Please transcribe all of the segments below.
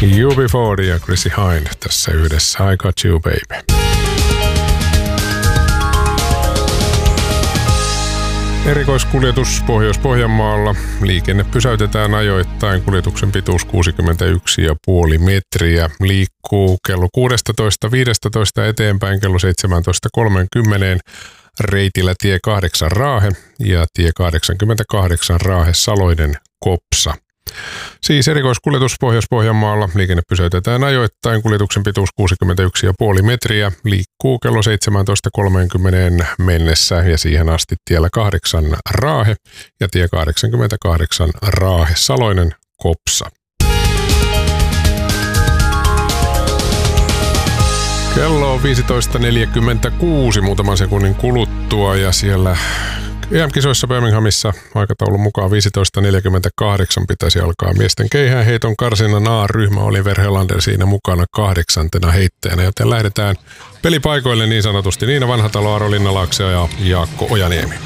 UB40 ja Chrissy Hind tässä yhdessä I Got You Baby. Erikoiskuljetus Pohjois-Pohjanmaalla. Liikenne pysäytetään ajoittain. Kuljetuksen pituus 61,5 metriä. Liikkuu kello 16.15 eteenpäin kello 17.30 reitillä tie 8 Raahe ja tie 88 Raahe Saloinen Kopsa. Siis erikoiskuljetus Pohjois-Pohjanmaalla. Liikenne pysäytetään ajoittain. Kuljetuksen pituus 61,5 metriä. Liikkuu kello 17.30 mennessä ja siihen asti tiellä 8 Raahe ja tie 88 Raahe Saloinen Kopsa. Kello on 15.46 muutaman sekunnin kuluttua ja siellä EM-kisoissa Birminghamissa aikataulun mukaan 15.48 pitäisi alkaa miesten keihäänheiton karsinnan A-ryhmä. Oliver Helander siinä mukana 8. heittäjänä, joten lähdetään pelipaikoille niin sanotusti. Niina Vanhatalo, Aaro Linnalaakso ja Jaakko Ojaniemi.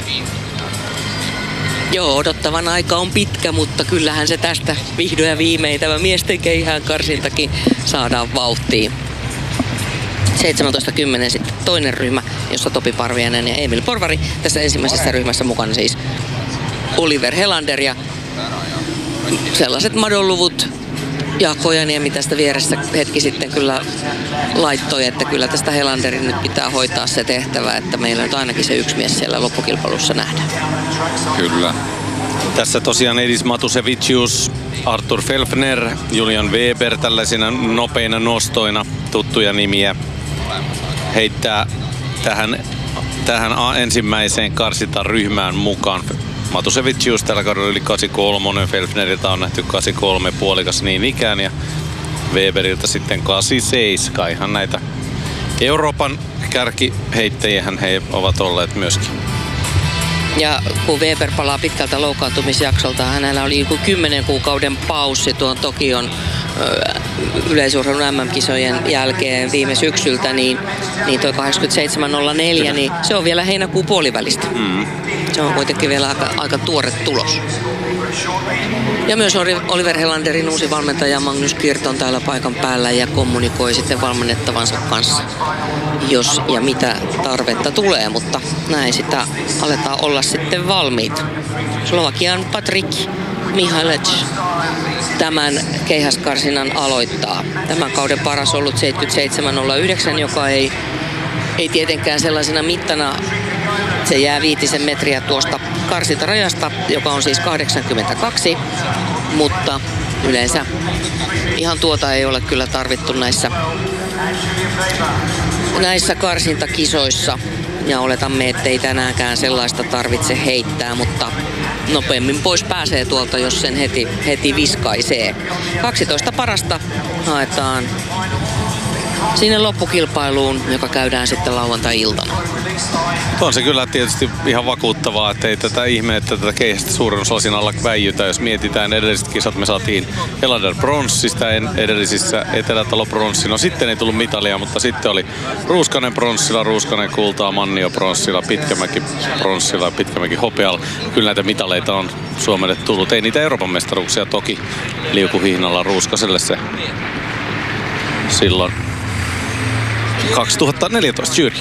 Joo, odottavan aika on pitkä, mutta kyllähän se tästä vihdoin ja viimein tämä miesten keihään karsintakin saadaan vauhtiin. 17.10 sitten toinen ryhmä, jossa Topi Parviainen ja Emil Porvari. Tässä ensimmäisessä ryhmässä mukana siis Oliver Helander ja sellaiset madonluvut Jaakko Ojaniemi tästä vieressä hetki sitten kyllä laittoi, että kyllä tästä Helanderin nyt pitää hoitaa se tehtävä, että meillä nyt ainakin se yksi mies siellä loppukilpailussa nähdään. Kyllä. Tässä tosiaan Edis Matusevicius, Artur Felfner, Julian Weber tällaisina nopeina nostoina tuttuja nimiä heittää tähän ensimmäiseen karsintaryhmään mukaan. Matusevicius tällä kaudella yli 83, Felfneriltä on nähty 83 puolikas niin ikään ja Weberiltä sitten 87. Ihan näitä Euroopan kärkiheittäjiähän he ovat olleet myöskin. Ja kun Weber palaa pitkältä loukkaantumisjaksolta, hänellä oli 10 kuukauden paussi tuon Tokion yleisurheilun MM-kisojen jälkeen viime syksyltä, niin toi 87.04, niin se on vielä heinäkuun puolivälistä. Se on kuitenkin vielä aika tuore tulos. Ja myös Oliver Helanderin uusi valmentaja Magnus Kirt on täällä paikan päällä ja kommunikoi sitten valmennettavansa kanssa, jos ja mitä tarvetta tulee, mutta näin sitä aletaan olla sitten valmiit. Slovakian Patrik Mihalec tämän keihäskarsinnan aloittaa. Tämän kauden paras ollut 77.09, joka ei tietenkään sellaisena mittana, se jää 5 metriä tuosta karsintarajasta, joka on siis 82, mutta yleensä ihan tuota ei ole kyllä tarvittu näissä karsintakisoissa. Ja oletamme, ettei tänäänkään sellaista tarvitse heittää, mutta nopeammin pois pääsee tuolta, jos sen heti viskaisee. 12 parasta haetaan sinne loppukilpailuun, joka käydään sitten lauantai-iltana. On se kyllä tietysti ihan vakuuttavaa, että ei tätä ihme, että tätä keihästä suurennuslasin alla väijytä. Jos mietitään edelliset kisat, me saatiin Helander pronssista edellisissä Etelätalo pronssi. No sitten ei tullut mitalia, mutta sitten oli Ruuskanen pronssilla, Ruuskanen kultaa, Mannio pronssilla, Pitkämäki pronssilla ja Pitkämäki hopealla. Kyllä näitä mitaleita on Suomelle tullut. Ei niitä Euroopan mestaruuksia toki liukuhihnalla Ruuskaselle se silloin 2014 jyyri.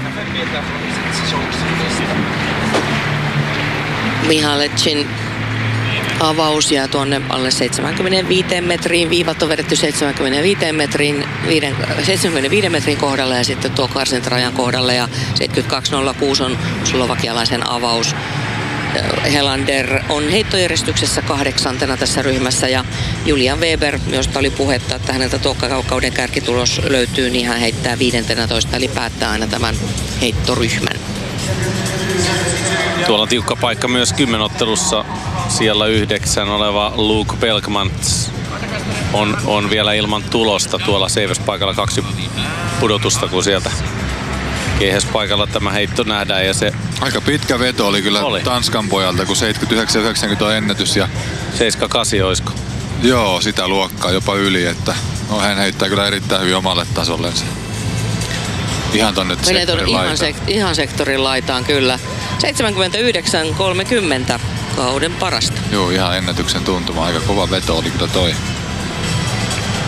Mihalecin avaus jää tuonne alle 75 metriin. Viivat on vedetty 75 metrin kohdalle ja sitten tuo karsintarajan kohdalle. Ja 72.06 on slovakialaisen avaus. Helander on heittojärjestyksessä 8. tässä ryhmässä ja Julian Weber, josta oli puhetta, että häneltä tuo kauden kärkitulos löytyy, niin hän heittää 15. eli päättää aina tämän heittoryhmän. Tuolla on tiukka paikka myös 10-ottelussa. Siellä 9 oleva Luke Belkmans on vielä ilman tulosta tuolla seiväspaikalla 2 pudotusta, kun sieltä keihäspaikalla tämä heitto nähdään. Ja se aika pitkä veto oli kyllä Tanskan pojalta, kun 79-90 on ennätys. Ja 78 olisiko? Joo, sitä luokkaa jopa yli, että hän heittää kyllä erittäin hyvin omalle tasollensa. Ihan tonne sektorin laitaan. Ihan sektorin laitaan, kyllä. 79.30 kauden parasta. Joo, ihan ennätyksen tuntuma. Aika kova veto oli kyllä toi.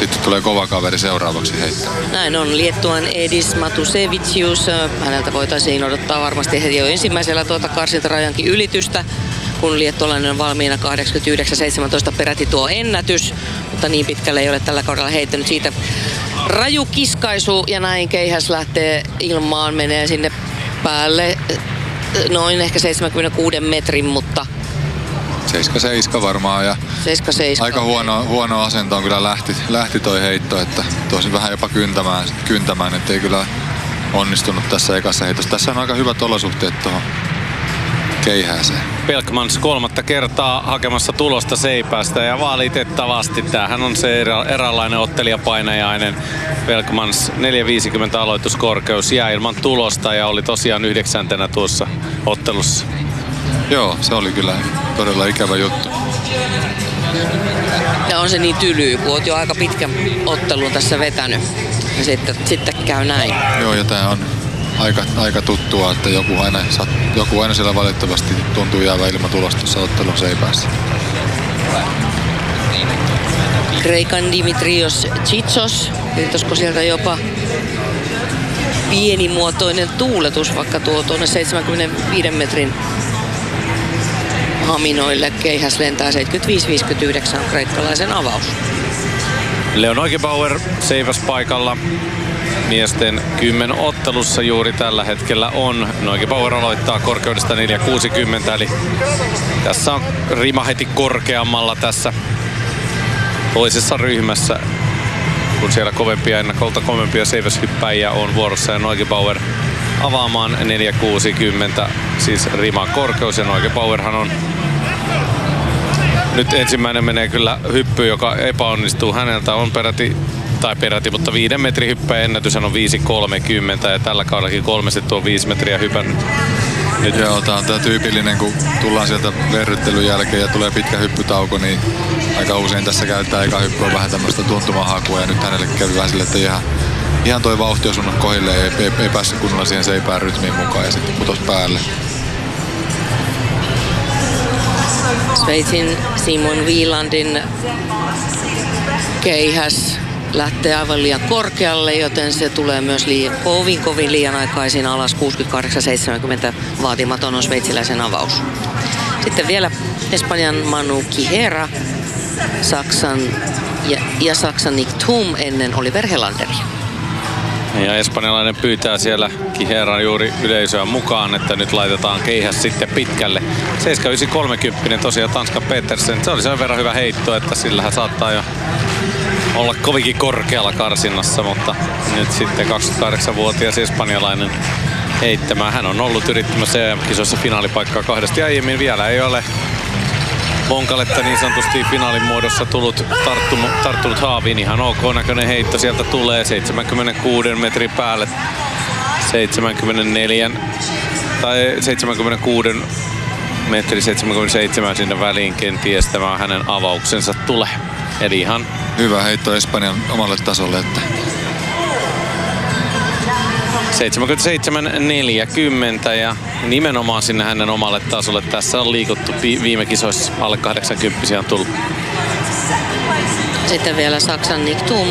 sitten tulee kova kaveri seuraavaksi heittämään. Näin on Liettuan Edis Matusevicius. Häneltä voitaisiin odottaa varmasti heti jo ensimmäisellä karsintarajankin ylitystä, kun liettualainen on valmiina 89.17 peräti tuo ennätys, mutta niin pitkälle ei ole tällä kaudella heittänyt. Siitä raju kiskaisu ja näin keihäs lähtee ilmaan, menee sinne päälle noin ehkä 76 metrin, mutta 7-7 varmaan ja 7-7. Aika huono asentoon kyllä lähti toi heitto, että tosin vähän jopa kyntämään, ettei kyllä onnistunut tässä ekassa heitossa. Tässä on aika hyvät olosuhteet tuohon keihääseen. Pelkmans 3. kertaa hakemassa tulosta seipäästä ja valitettavasti tämähän on se eräänlainen ottelijapainajainen. Pelkmans 4.50 aloituskorkeus jää ilman tulosta ja oli tosiaan 9. tuossa ottelussa. Joo, se oli kyllä todella ikävä juttu. Ja on se niin tylyy, kun oot jo aika pitkän ottelun tässä vetänyt. Ja sitten käy näin. Joo, ja tää on aika tuttua, että joku aina siellä valitettavasti tuntuu jäävä ilman tulosta ottelun seipäässä. Kreikan Dimitrios Tsitsos. Olisiko sieltä jopa pienimuotoinen tuuletus, vaikka tuonne 75 metrin haminoille. Keihäs lentää 75-59 kreikkalaisen avaus. Leo Neugebauer seiväs paikalla. Miesten 10 ottelussa juuri tällä hetkellä on. Neugebauer aloittaa korkeudesta 4.60, eli tässä on rima heti korkeammalla tässä toisessa ryhmässä, kun siellä ennakolta kovempia seiväshyppäjiä on vuorossa ja Neugebauer avaamaan 4.60, siis riman korkeus, ja Neugebauerhan on nyt ensimmäinen menee kyllä hyppy, joka epäonnistuu. Häneltä on mutta 5 metrin hyppäjä ennätys on 5.30 ja tällä kaudellakin 3 tuo 5 metriä hypännyt. Nyt. Joo, tää on tää tyypillinen, kun tullaan sieltä verryttelyn jälkeen ja tulee pitkä hyppytauko, niin aika usein tässä käytetään eka hyppy on vähän tämmöistä tuntumahakua ja nyt hänelle kävi vähän sille, että ihan toi vauhti osunut kohille ja ei päässyt kunnolla siihen seipään rytmiin mukaan ja sitten putos päälle. Sveitsin Simon Wielandin keihäs lähtee aivan liian korkealle, joten se tulee myös kovin liian aikaisin alas. 68-70 vaatimaton on sveitsiläisen avaus. Sitten vielä Espanjan Manu Quijera, Saksan ja Saksan Nick Thum ennen Oliver Helanderia. Ja espanjalainen pyytää siellä Quijeran juuri yleisöä mukaan, että nyt laitetaan keihäs sitten pitkälle. 7.9.30 tosiaan Tanska Petersen. Se oli sen verran hyvä heitto, että sillähän saattaa jo olla kovinkin korkealla karsinnassa, mutta nyt sitten 28-vuotias espanjalainen heittämään. Hän on ollut yrittämässä EM-kisoissa finaalipaikkaa 2 aiemmin. Vielä ei ole Vonkaletta niin sanotusti finaalin muodossa tarttunut haaviin. Ihan ok näköinen heitto sieltä tulee 76 metrin päälle. 74 tai 76 metri 77 sinne väliin kenties tämä hänen avauksensa tulee. Eli ihan hyvä heitto Espanjan omalle tasolle, että 77-40 ja nimenomaan sinne hänen omalle tasolle. Tässä on liikuttu viime kisoissa, alle 80 on tullut. Sitten vielä Saksan Nick Thum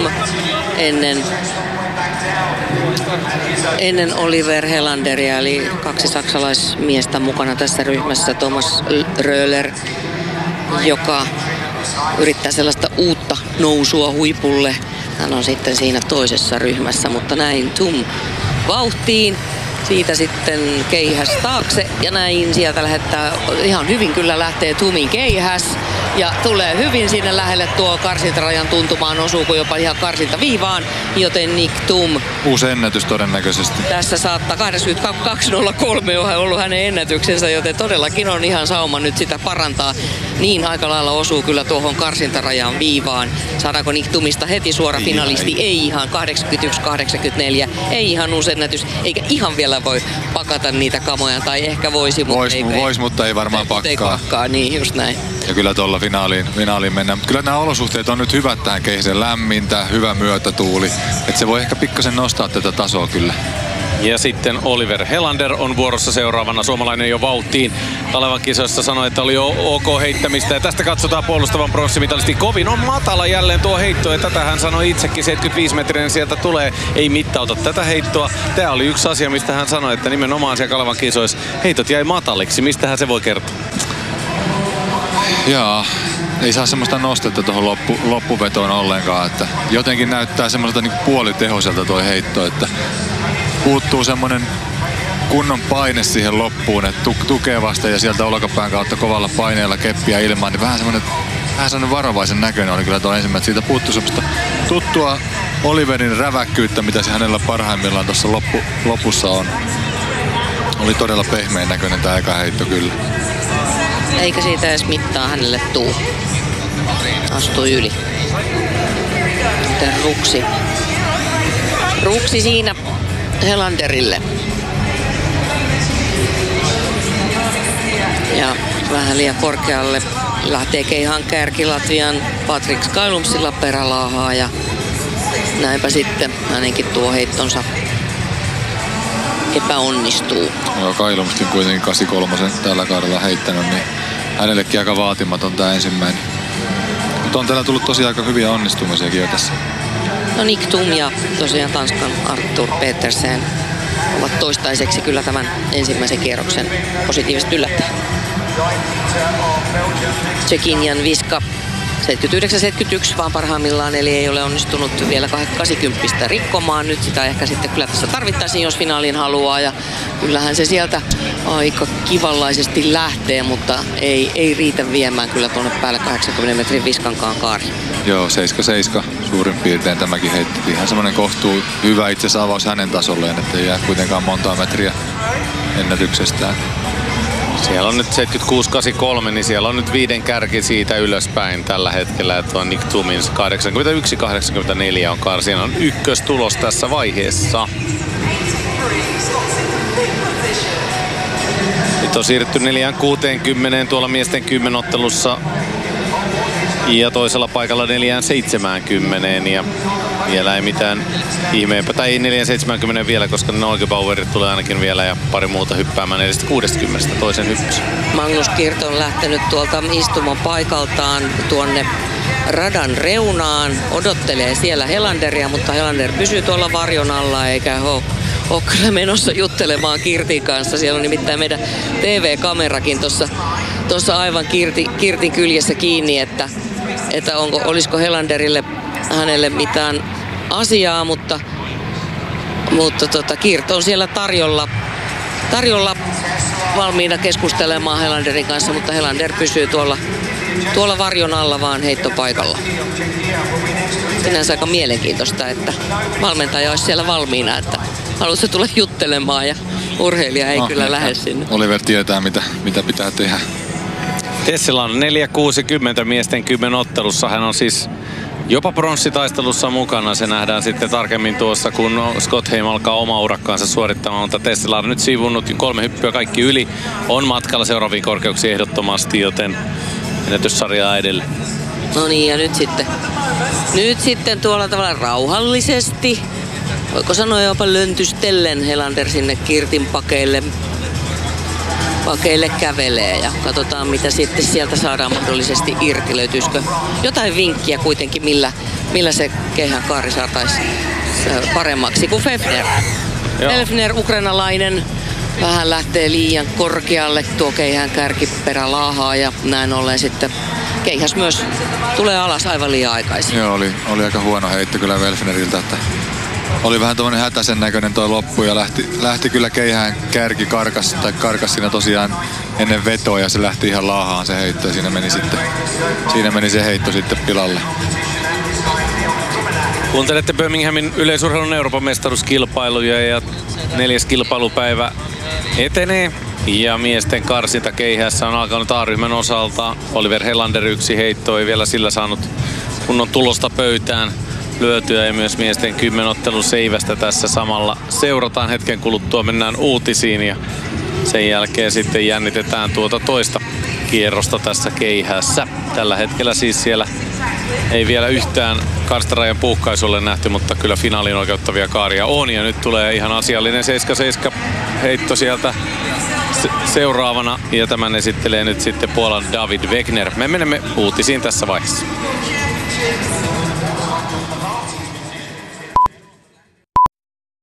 ennen Oliver Helanderia, eli 2 saksalaismiestä mukana tässä ryhmässä. Thomas Röhler, joka yrittää sellaista uutta nousua huipulle. Hän on sitten siinä toisessa ryhmässä, mutta näin Thum vauhtiin. Siitä sitten keihäs taakse ja näin sieltä lähettää, ihan hyvin kyllä lähtee Thumin keihäs. Ja tulee hyvin sinne lähelle tuo karsintarajan tuntumaan, osuuko jopa ihan karsintaviivaan, joten Nick Thum. Uusi ennätys todennäköisesti. Tässä saattaa 82.03 on ollut hänen ennätyksensä, joten todellakin on ihan sauma nyt sitä parantaa. Niin aika lailla osuu kyllä tuohon karsintarajan viivaan. Saadaanko Nick Thumista heti suora finalisti? Ei ihan 81-84. Ei ihan uusi ennätys, eikä ihan vielä voi pakata niitä kamoja, tai ehkä voisi, mutta mutta ei varmaan pakkaa. Ei pakkaa, niin just näin. Ja kyllä tuolla finaaliin mennään. Mutta kyllä nämä olosuhteet on nyt hyvät tähän keihäseen. Lämmintä, hyvä myötätuuli. Että se voi ehkä pikkasen nostaa tätä tasoa kyllä. Ja sitten Oliver Helander on vuorossa seuraavana. Suomalainen jo vauhtiin. Kalevan kisoissa sanoi, että oli jo ok heittämistä. Ja tästä katsotaan puolustavan pronssimitalisti. Kovin on matala jälleen tuo heitto. Ja tätä hän sanoi itsekin. 75 metrinen sieltä tulee. Ei mittauta tätä heittoa. Tämä oli yksi asia, mistä hän sanoi, että nimenomaan siellä Kalevan kisoissa heitot jäi mataliksi. Mistähän se voi kertoa? Jaa, ei saa semmoista nostetta tuohon loppuvetoon ollenkaan. Että jotenkin näyttää semmoiselta niin puolitehoiselta tuo heitto. Että puuttuu semmoinen kunnon paine siihen loppuun, että tukee vasta ja sieltä olkapään kautta kovalla paineella keppiä ilmaan, niin vähän semmoinen varovaisen näköinen oli kyllä tuo ensimmäinen. Siitä puuttuu semmoista tuttua Oliverin räväkkyyttä, mitä se hänellä parhaimmillaan tuossa lopussa on. Oli todella pehmeän näköinen tämä eka heitto kyllä. Eikä siitä edes mittaa hänelle tuu. Astui yli. Joten ruksi siinä Helanderille. Ja vähän liian korkealle lähtee keihan kärki Latvian Patrik Skylumsilla perälaahaa ja näinpä sitten hänenkin tuo heittonsa epäonnistuu. Joo, Skylumskin kuitenkin 83 tällä kaudella heittänyt, niin hänellekin aika vaatimaton tämä ensimmäinen. Mutta on täällä tullut tosiaan aika hyviä onnistumisiakin jo tässä. No Nick Thum ja tosiaan Tanskan Arthur Petersen ovat toistaiseksi kyllä tämän ensimmäisen kierroksen positiiviset yllättäjät. Tsekinjan Viska 79-71 vaan parhaimmillaan, eli ei ole onnistunut vielä 80 rikkomaan. Nyt sitä ehkä sitten kyllä tässä tarvittaisiin, jos finaaliin haluaa. Ja kyllähän se sieltä aika kivallaisesti lähtee, mutta ei riitä viemään kyllä tuonne päälle 80 metrin Viskankaan kaari. Joo, 7-7 suurin piirtein tämäkin heitti. Ihan semmoinen kohtuu hyvä itse asiassa avaus hänen tasolleen, ettei jää kuitenkaan montaa metriä ennätyksestään. Siellä on nyt 76-83, niin siellä on nyt 5 kärki siitä ylöspäin tällä hetkellä. Että on Nick Thumin 81-84 on kaari. Siinä on ykköstulos tässä vaiheessa. Nyt on siirrytty 4-60 tuolla miesten 10-ottelussa. Ja toisella paikalla 4-70 ja vielä ei mitään ihmeempää. Tai ei 4-70 vielä, koska Neugebauerit tulee ainakin vielä ja pari muuta hyppäämään 4-60 toisen hyppys. Magnus Kirt on lähtenyt tuolta istumon paikaltaan tuonne radan reunaan. Odottelee siellä Helanderia, mutta Helander pysyy tuolla varjon alla eikä ole kyllä menossa juttelemaan Kirtin kanssa. Siellä on nimittäin meidän TV-kamerakin tuossa aivan Kirtin kyljessä kiinni, että olisiko Helanderille hänelle mitään asiaa, mutta Kirt on siellä tarjolla valmiina keskustelemaan Helanderin kanssa, mutta Helander pysyy tuolla varjon alla vaan heittopaikalla. Sinänsä aika mielenkiintoista, että valmentaja olisi siellä valmiina, että haluaisi tulla juttelemaan ja urheilija ei kyllä lähde sinne. Oliver tietää mitä pitää tehdä. Tessila on 4-60 miesten 10-ottelussa. Hän on siis jopa pronssitaistelussa mukana. Se nähdään sitten tarkemmin tuossa, kun Scott Heim alkaa oma urakkaansa suorittamaan. Mutta Tessila on nyt siivunut 3 hyppyä kaikki yli. On matkalla seuraaviin korkeuksiin ehdottomasti, joten ennätyssarjaa edelle. No niin, ja nyt sitten tuolla tavalla rauhallisesti, voiko sanoa jopa löntystellen Helander sinne Kirtin pakeille kävelee ja katsotaan mitä sitten sieltä saadaan mahdollisesti irti. Löytyisikö jotain vinkkiä kuitenkin, millä se keihän kaari saataisiin paremmaksi kuin Fefner. Fefner, ukrainalainen, vähän lähtee liian korkealle tuo keihän kärkiperä laahaa ja näin ollen sitten keihäs myös tulee alas aivan liian aikaisin. Joo, oli aika huono heitto kyllä Fefneriltä, että oli vähän tommonen hätäisen näköinen toi loppu ja lähti kyllä keihään kärki karkas siinä tosiaan ennen vetoa ja se lähti ihan laahaan se heitto ja siinä meni se heitto sitten pilalle. Kuuntelette Birminghamin yleisurheilun Euroopan mestaruuskilpailuja ja 4. kilpailupäivä etenee. Ja miesten karsinta keihässä on alkanut A-ryhmän osalta. Oliver Helander 1 heitto, ei vielä sillä saanut kunnon tulosta pöytään lyötyä ja myös miesten 10-ottelun seivästä tässä samalla seurataan hetken kuluttua, mennään uutisiin ja sen jälkeen sitten jännitetään tuota toista kierrosta tässä keihässä. Tällä hetkellä siis siellä Ei vielä yhtään karstarajan puhkaisulle nähty, mutta kyllä finaaliin oikeuttavia kaaria on. Ja nyt tulee ihan asiallinen 7-7 heitto sieltä seuraavana. Ja tämän esittelee nyt sitten Puolan David Wegner. Me menemme uutisiin tässä vaiheessa.